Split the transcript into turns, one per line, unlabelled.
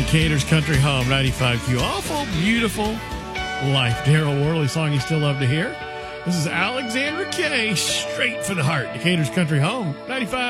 Decatur's Country Home, 95Q. Awful Beautiful Life. Daryl Worley song you still love to hear. This is Alexandra Kay, straight for the heart. Decatur's Country Home, 95.